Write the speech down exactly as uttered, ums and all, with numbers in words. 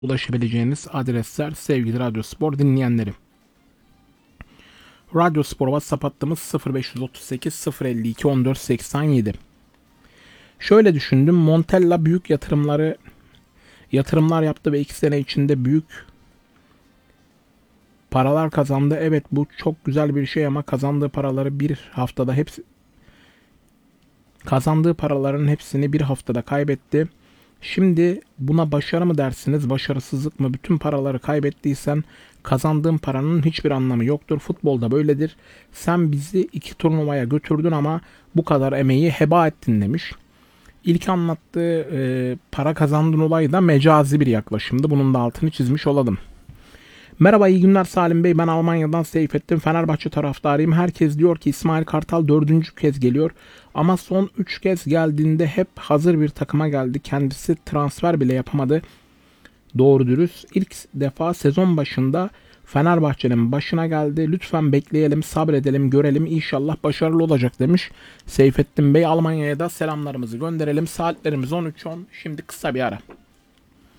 ulaşabileceğiniz adresler sevgili Radyospor dinleyenleri. Radyospor WhatsApp hattımız sıfır beş otuz sekiz sıfır elli iki on dört seksen yedi. Şöyle düşündüm. Montella büyük yatırımları yatırımlar yaptı ve iki sene içinde büyük paralar kazandı. Evet, bu çok güzel bir şey ama kazandığı paraları bir haftada hepsi kazandığı paraların hepsini bir haftada kaybetti. Şimdi buna başarı mı dersiniz, başarısızlık mı? Bütün paraları kaybettiysen kazandığın paranın hiçbir anlamı yoktur. Futbolda böyledir. Sen bizi iki turnuvaya götürdün ama bu kadar emeği heba ettin demiş. İlk anlattığı e, para kazandığın olay da mecazi bir yaklaşımdı. Bunun da altını çizmiş olalım. Merhaba, iyi günler Salim Bey. Ben Almanya'dan Seyfettin. Fenerbahçe taraftarıyım. Herkes diyor ki İsmail Kartal dördüncü kez geliyor. Ama son üç kez geldiğinde hep hazır bir takıma geldi. Kendisi transfer bile yapamadı. Doğru dürüst. İlk defa sezon başında Fenerbahçe'nin başına geldi. Lütfen bekleyelim, sabredelim, görelim. İnşallah başarılı olacak demiş Seyfettin Bey. Almanya'ya da selamlarımızı gönderelim. Saatlerimiz on üç on. Şimdi kısa bir ara.